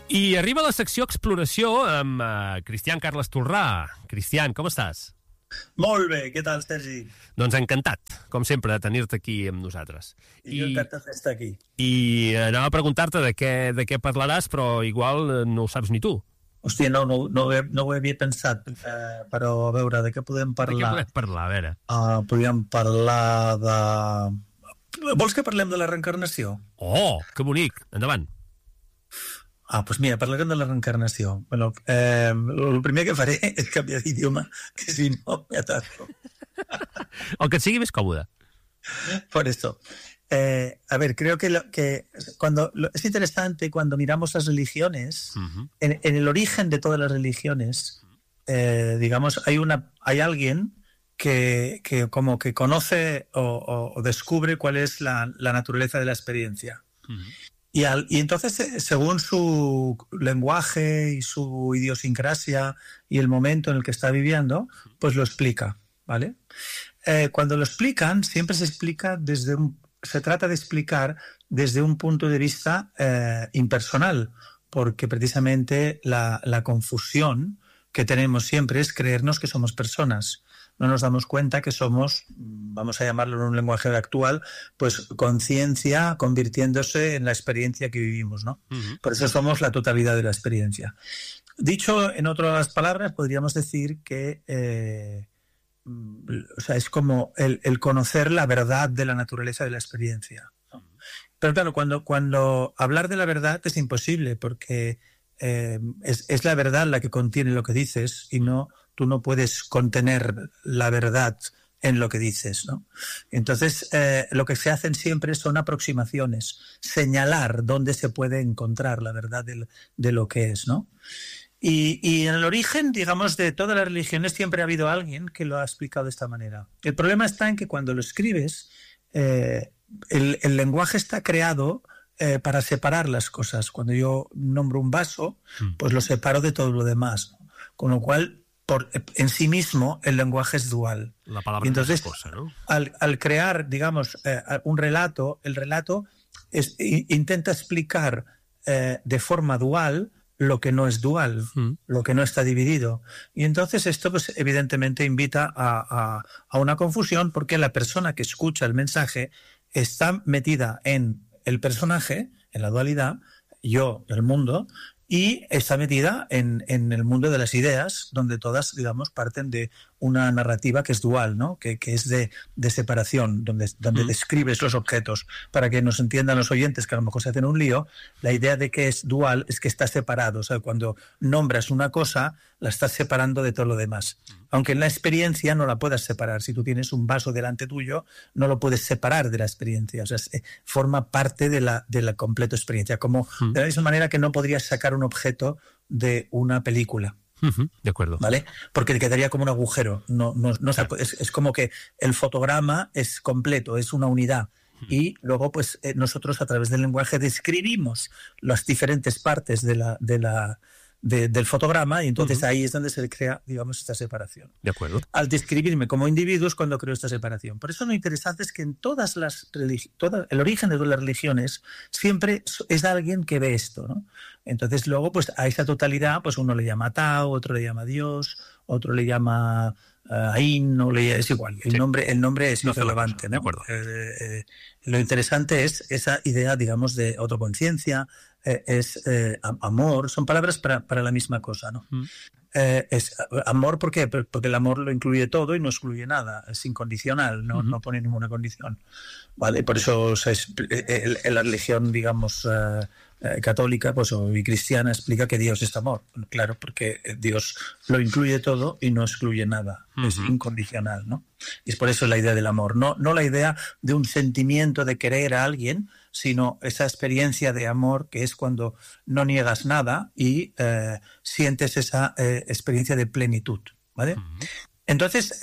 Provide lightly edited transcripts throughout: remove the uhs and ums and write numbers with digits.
I arriba la secció Exploració amb Cristian Carles Tolrà. Cristian, com estàs? Molt bé, què tal, Sergi? Doncs encantat, com sempre, de tenir-te aquí amb nosaltres. I jo encantat d'estar aquí. I anava a preguntar-te de què parlaràs, però igual no ho saps ni tu. Hòstia, no ho havia pensat, però a veure, de què podem parlar? De què podem parlar, a veure? Podríem parlar de... Vols que parlem de la reencarnació? Oh, que bonic, endavant. Doncs mira, parlarem de la reencarnació. Bueno, el primer que faré és canviar d'idioma, que si no me atasco. El que et sigui més còmode. Por eso. A ver, creo que es interesante cuando miramos las religiones, en el origen de todas las religiones, digamos, hay alguien que como que conoce o descubre cuál es la naturaleza de la experiencia. Y entonces, según su lenguaje y su idiosincrasia y el momento en el que está viviendo, pues lo explica, ¿vale? Cuando lo explican, siempre se trata de explicar desde un punto de vista impersonal, porque precisamente la confusión que tenemos siempre es creernos que somos personas. No nos damos cuenta que somos, vamos a llamarlo en un lenguaje actual, pues conciencia convirtiéndose en la experiencia que vivimos, ¿no? Por eso somos la totalidad de la experiencia. Dicho en otras palabras, podríamos decir que es como el conocer la verdad de la naturaleza de la experiencia, ¿no? Pero claro, cuando hablar de la verdad es imposible, porque es la verdad la que contiene lo que dices y tú no puedes contener la verdad en lo que dices, ¿no? Entonces, lo que se hacen siempre son aproximaciones, señalar dónde se puede encontrar la verdad de lo que es, ¿no? Y en el origen, digamos, de todas las religiones siempre ha habido alguien que lo ha explicado de esta manera. El problema está en que cuando lo escribes, el lenguaje está creado para separar las cosas. Cuando yo nombro un vaso, pues lo separo de todo lo demás, ¿no? Con lo cual, en sí mismo, el lenguaje es dual. La palabra y entonces, es cosa, ¿no? Al crear, digamos, un relato, el relato intenta explicar de forma dual lo que no es dual, lo que no está dividido. Y entonces esto, pues, evidentemente invita a una confusión, porque la persona que escucha el mensaje está metida en el personaje, en la dualidad, yo, el mundo, y está metida en el mundo de las ideas, donde todas, digamos, parten de una narrativa que es dual, ¿no? Que es de separación, donde describes los objetos. Para que nos entiendan los oyentes, que a lo mejor se hacen un lío, la idea de que es dual es que está separado. O sea, cuando nombras una cosa, la estás separando de todo lo demás. Aunque en la experiencia no la puedas separar. Si tú tienes un vaso delante tuyo, no lo puedes separar de la experiencia. O sea, forma parte de la completa experiencia. Como de la misma manera que no podrías sacar un objeto de una película. De acuerdo. ¿Vale? Porque quedaría como un agujero. Es como que el fotograma es completo, es una unidad. Y luego, pues, nosotros a través del lenguaje describimos las diferentes partes del fotograma, y entonces ahí es donde se crea, digamos, esta separación. De acuerdo. Al describirme como individuo es cuando creo esta separación. Por eso lo interesante es que en todas el origen de todas las religiones siempre es alguien que ve esto, ¿no? Entonces luego, pues, a esa totalidad, pues uno le llama Tao, otro le llama Dios, otro le llama Ain, es igual. El nombre es irrelevante, ¿no? De acuerdo. Lo interesante es esa idea, digamos, de autoconciencia, es amor, son palabras para la misma cosa, ¿no? Es amor, ¿por qué? Porque el amor lo incluye todo y no excluye nada, es incondicional, no pone ninguna condición, ¿vale? Por eso la religión, digamos, católica, pues, y cristiana, explica que Dios es amor. Claro, porque Dios lo incluye todo y no excluye nada, es incondicional, ¿no? Y es por eso la idea del amor, no la idea de un sentimiento de querer a alguien, sino esa experiencia de amor que es cuando no niegas nada y sientes esa experiencia de plenitud, ¿vale? Entonces,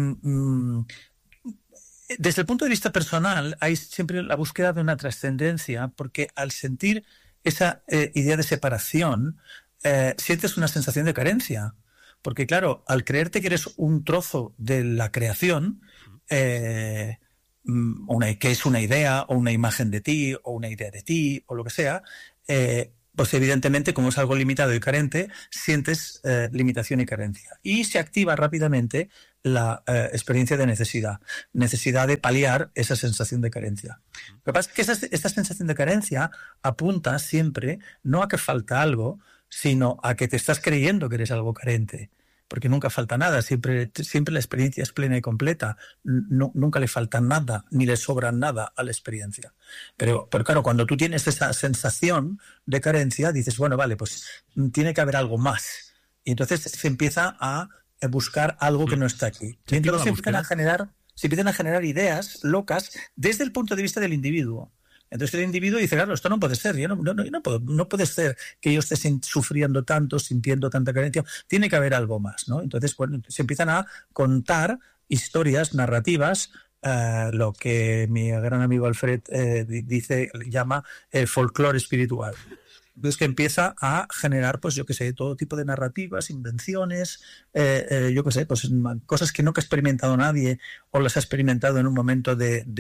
desde el punto de vista personal, hay siempre la búsqueda de una trascendencia, porque al sentir esa idea de separación, sientes una sensación de carencia. Porque, claro, al creerte que eres un trozo de la creación, que es una idea o una imagen de ti o una idea de ti o lo que sea, pues evidentemente, como es algo limitado y carente, sientes limitación y carencia. Y se activa rápidamente la experiencia de necesidad de paliar esa sensación de carencia. Lo que pasa es que esta sensación de carencia apunta siempre no a que falta algo, sino a que te estás creyendo que eres algo carente. Porque nunca falta nada, siempre la experiencia es plena y completa, nunca le falta nada, ni le sobra nada a la experiencia. Pero claro, cuando tú tienes esa sensación de carencia, dices, bueno, vale, pues tiene que haber algo más. Y entonces se empieza a buscar algo que no está aquí. Y entonces se empiezan a generar ideas locas desde el punto de vista del individuo. Entonces el individuo dice, claro, esto no puede ser, no puede ser que yo esté sufriendo tanto, sintiendo tanta carencia, tiene que haber algo más, ¿no? Entonces se empiezan a contar historias narrativas, lo que mi gran amigo Alfred llama el folclore espiritual. Entonces que empieza a generar, pues yo qué sé, todo tipo de narrativas, invenciones, yo qué sé, pues cosas que nunca ha experimentado nadie o las ha experimentado en un momento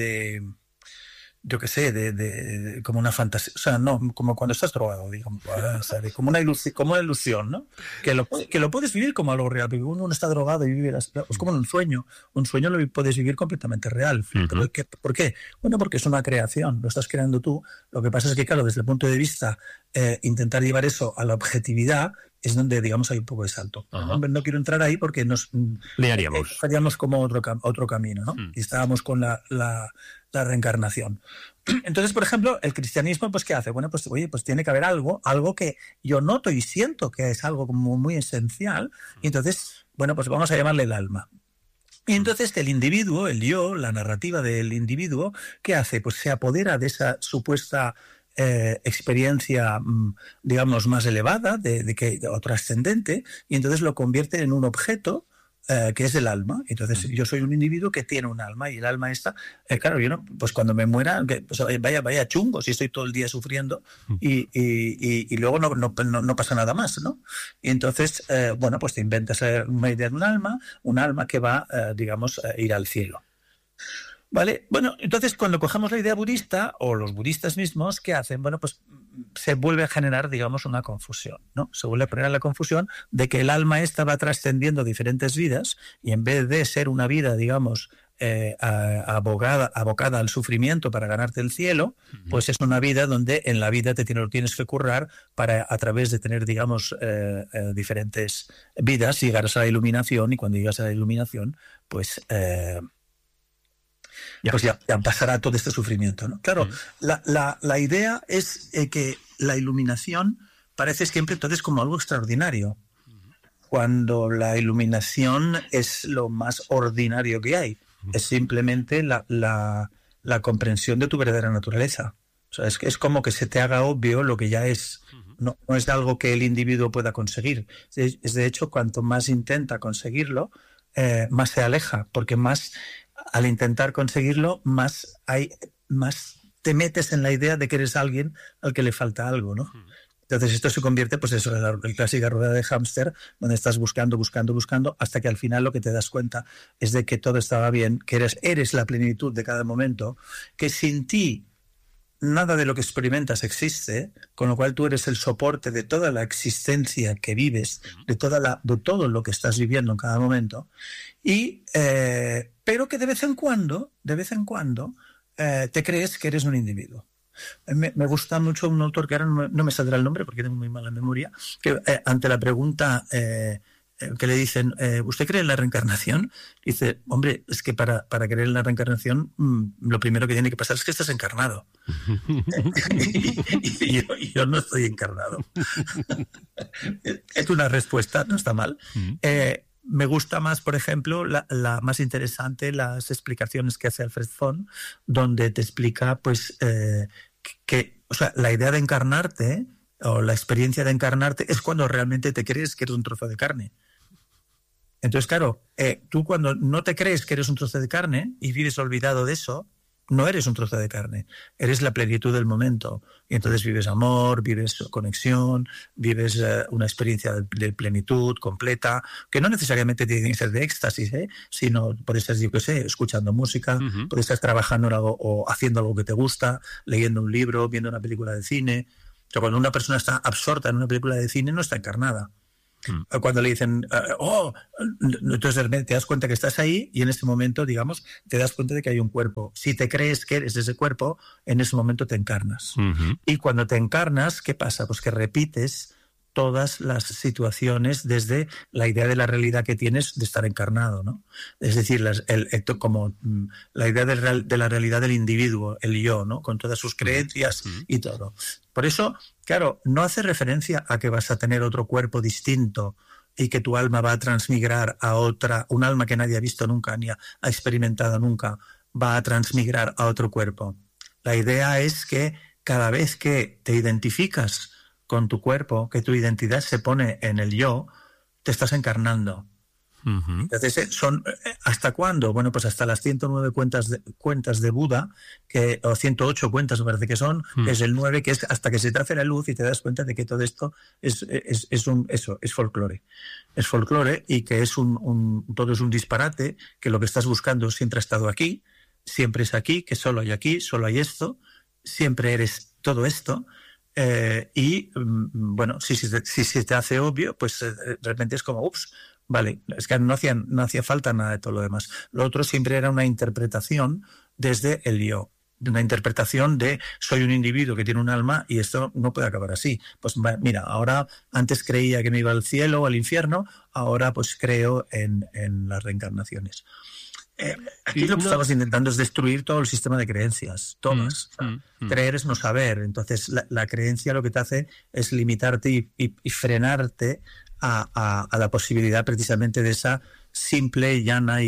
yo qué sé, como una fantasía, o sea, no, como cuando estás drogado, digamos, ¿sabes? Como una ilusión, ¿no? Que lo puedes vivir como algo real, porque uno está drogado y vive, es como un sueño lo puedes vivir completamente real. Uh-huh. ¿Por qué? Bueno, porque es una creación, lo estás creando tú. Lo que pasa es que, claro, desde el punto de vista, intentar llevar eso a la objetividad es donde, digamos, hay un poco de salto. Uh-huh. No quiero entrar ahí porque nos haríamos como otro camino, ¿no? Y estábamos con la reencarnación. Entonces, por ejemplo, el cristianismo, pues, ¿qué hace? Bueno, pues, oye, pues tiene que haber algo que yo noto y siento que es algo como muy esencial, y entonces, bueno, pues vamos a llamarle el alma. Y entonces el individuo, el yo, la narrativa del individuo, ¿qué hace? Pues se apodera de esa supuesta experiencia, digamos, más elevada, o trascendente, y entonces lo convierte en un objeto que es el alma. Entonces yo soy un individuo que tiene un alma, y el alma esta, claro, yo no, pues cuando me muera, pues vaya chungo si estoy todo el día sufriendo y luego no pasa nada más, ¿no? Y entonces, bueno, pues te inventas una idea de un alma que va, digamos, a ir al cielo. ¿Vale? Bueno, entonces cuando cogemos la idea budista, o los budistas mismos, ¿qué hacen? Bueno, pues se vuelve a generar, digamos, una confusión, ¿no? Se vuelve a poner la confusión de que el alma esta va trascendiendo diferentes vidas, y en vez de ser una vida, digamos, abocada al sufrimiento para ganarte el cielo, pues es una vida donde en la vida lo tienes que currar para, a través de tener, digamos, diferentes vidas, llegar a la iluminación, y cuando llegas a la iluminación, pues... pues ya pasará todo este sufrimiento, ¿no? Claro, la idea es que la iluminación parece siempre entonces como algo extraordinario, cuando la iluminación es lo más ordinario que hay. Es simplemente la comprensión de tu verdadera naturaleza. O sea, es como que se te haga obvio lo que ya es. No es algo que el individuo pueda conseguir. Es de hecho, cuanto más intenta conseguirlo, más se aleja, porque más... Al intentar conseguirlo, más te metes en la idea de que eres alguien al que le falta algo, ¿no? Entonces esto se convierte, pues eso, en la clásica rueda de hámster, donde estás buscando, hasta que al final lo que te das cuenta es de que todo estaba bien, que eres la plenitud de cada momento, que sin ti nada de lo que experimentas existe, con lo cual tú eres el soporte de toda la existencia que vives, de todo lo que estás viviendo en cada momento, y pero que de vez en cuando te crees que eres un individuo. Me gusta mucho un autor que ahora no me saldrá el nombre porque tengo muy mala memoria, que ante la pregunta que le dicen, ¿usted cree en la reencarnación? Dice, hombre, es que para creer en la reencarnación lo primero que tiene que pasar es que estás encarnado. y yo no estoy encarnado. Es una respuesta, no está mal. Me gusta más, por ejemplo, la más interesante, las explicaciones que hace Alfred Fon, donde te explica, pues, o sea, la idea de encarnarte, o la experiencia de encarnarte, es cuando realmente te crees que eres un trozo de carne. Entonces, claro, tú cuando no te crees que eres un trozo de carne y vives olvidado de eso, no eres un trozo de carne, eres la plenitud del momento. Y entonces vives amor, vives conexión, vives una experiencia de plenitud completa, que no necesariamente tiene que ser de éxtasis, sino puedes estar, yo qué sé, escuchando música, puedes estar trabajando en algo o haciendo algo que te gusta, leyendo un libro, viendo una película de cine. O sea, cuando una persona está absorta en una película de cine, no está encarnada. Cuando le dicen, entonces de repente te das cuenta que estás ahí y en ese momento, digamos, te das cuenta de que hay un cuerpo. Si te crees que eres ese cuerpo, en ese momento te encarnas. Y cuando te encarnas, ¿qué pasa? Pues que repites todas las situaciones desde la idea de la realidad que tienes de estar encarnado, ¿no? Es decir, como la idea de la realidad del individuo, el yo, ¿no? Con todas sus creencias y todo. Por eso, claro, no hace referencia a que vas a tener otro cuerpo distinto y que tu alma va a transmigrar a otra, un alma que nadie ha visto nunca ni ha experimentado nunca, va a transmigrar a otro cuerpo. La idea es que cada vez que te identificas con tu cuerpo, que tu identidad se pone en el yo, te estás encarnando. Entonces, ¿hasta cuándo? Bueno, pues hasta las 109 cuentas de Buda, o 108 cuentas me parece que son, que es el 9, que es hasta que se te hace la luz y te das cuenta de que todo esto es folclore. Es folclore y que todo es un disparate, que lo que estás buscando siempre ha estado aquí, siempre es aquí, que solo hay esto, siempre eres todo esto. Bueno, si se te hace obvio, pues de repente es como, ups, vale, es que no hacía falta nada de todo lo demás. Lo otro siempre era una interpretación desde el yo, una interpretación de soy un individuo que tiene un alma y esto no puede acabar así. Pues mira, ahora antes creía que me iba al cielo o al infierno, ahora pues creo en las reencarnaciones. Aquí lo que estamos intentando es destruir todo el sistema de creencias, todas. Creer es no saber. Entonces la creencia lo que te hace es limitarte y frenarte a la posibilidad precisamente de esa simple, llana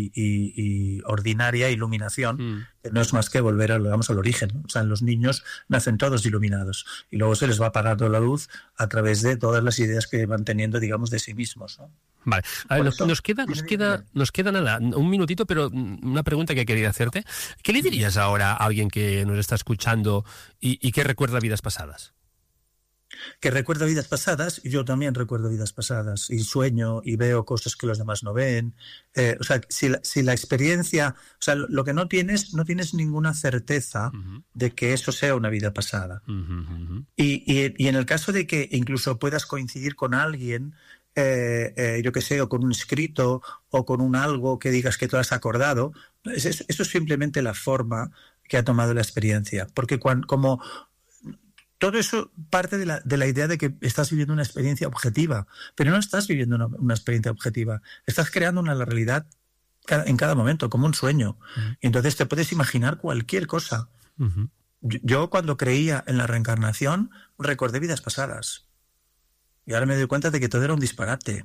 y ordinaria iluminación, que no es más que volver al origen, ¿no? O sea, los niños nacen todos iluminados y luego se les va apagando la luz a través de todas las ideas que van teniendo, digamos, de sí mismos, ¿no? Vale, a ver, nos queda nada, un minutito, pero una pregunta que quería hacerte. ¿Qué le dirías ahora a alguien que nos está escuchando y que recuerda vidas pasadas? Que recuerda vidas pasadas, y yo también recuerdo vidas pasadas, y sueño y veo cosas que los demás no ven. O sea, si la experiencia, o sea, lo que no tienes ninguna certeza de que eso sea una vida pasada. Y en el caso de que incluso puedas coincidir con alguien, yo qué sé, o con un escrito, o con un algo que digas que tú has acordado, eso es simplemente la forma que ha tomado la experiencia. Porque como todo eso parte de la idea de que estás viviendo una experiencia objetiva, pero no estás viviendo una experiencia objetiva. Estás creando una realidad en cada momento, como un sueño. Y entonces te puedes imaginar cualquier cosa. Yo cuando creía en la reencarnación, recordé vidas pasadas. Y ahora me doy cuenta de que todo era un disparate.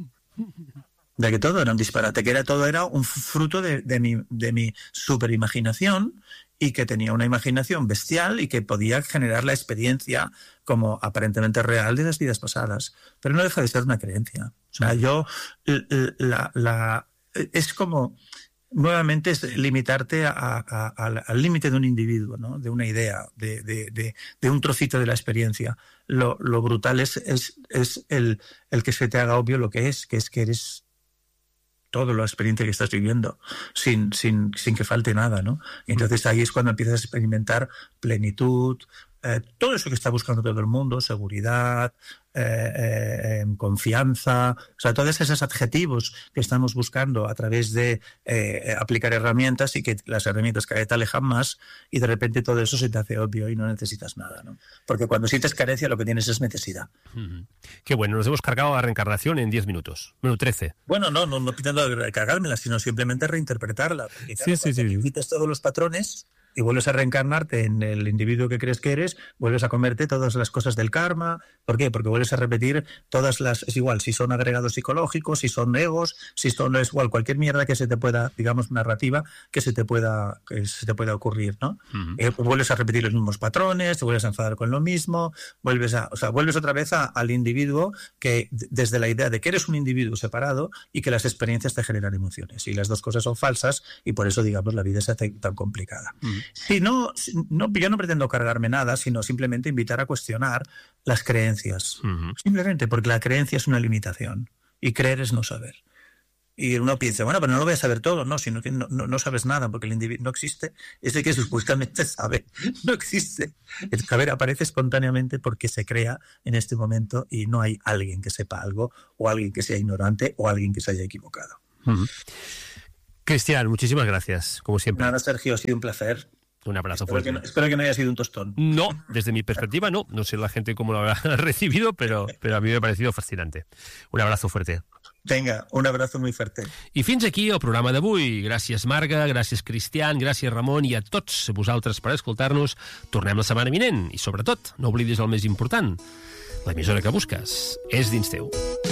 De que todo era un disparate, que todo era un fruto de mi superimaginación, y que tenía una imaginación bestial y que podía generar la experiencia como aparentemente real de las vidas pasadas. Pero no deja de ser una creencia. O sea, es como, nuevamente, es limitarte al límite de un individuo, ¿no? De una idea, de un trocito de la experiencia. Lo brutal es el que se te haga obvio lo que es que eres todo la experiencia que estás viviendo, sin que falte nada, ¿no? Y entonces ahí es cuando empiezas a experimentar plenitud, todo eso que está buscando todo el mundo, seguridad, confianza, o sea, todos esos adjetivos que estamos buscando a través de aplicar herramientas, y que las herramientas cada vez te alejan más, y de repente todo eso se te hace obvio y no necesitas nada, ¿no? Porque cuando sientes carencia lo que tienes es necesidad. Qué bueno, nos hemos cargado la reencarnación en 10 minutos, bueno, 13. Bueno, no pidiendo cargármela, sino simplemente reinterpretarla. Porque, claro, sí. quitas todos los patrones y vuelves a reencarnarte en el individuo que crees que eres, vuelves a comerte todas las cosas del karma. ¿Por qué? Porque vuelves a repetir es igual, si son agregados psicológicos, si son egos, si son, es igual, cualquier mierda que se te pueda, digamos, narrativa que se te pueda ocurrir, ¿no? Vuelves a repetir los mismos patrones, te vuelves a enfadar con lo mismo, vuelves otra vez al individuo, que desde la idea de que eres un individuo separado y que las experiencias te generan emociones. Y las dos cosas son falsas, y por eso, digamos, la vida se hace tan complicada. Yo no pretendo cargarme nada, sino simplemente invitar a cuestionar las creencias. Simplemente porque la creencia es una limitación y creer es no saber. Y uno piensa, bueno, pero no lo voy a saber todo. No, sino que no sabes nada, porque el individuo no existe. Ese que supuestamente sabe, no existe. El saber aparece espontáneamente porque se crea en este momento y no hay alguien que sepa algo, o alguien que sea ignorante, o alguien que se haya equivocado. Cristian, muchísimas gracias, como siempre. Nada, Sergio, ha sido un placer. Un abrazo fuerte. Espero que no haya sido un tostón. No, desde mi perspectiva no. No sé la gente cómo lo habrá recibido, pero a mí me ha parecido fascinante. Un abrazo fuerte. Vinga, un abrazo muy fuerte. I fins aquí el programa d'avui. Gràcies, Marga, gràcies, Cristian, gràcies, Ramon, i a tots vosaltres per escoltar-nos. Tornem la setmana vinent. I, sobretot, no oblidis el més important. L'emissora que busques és dins teu.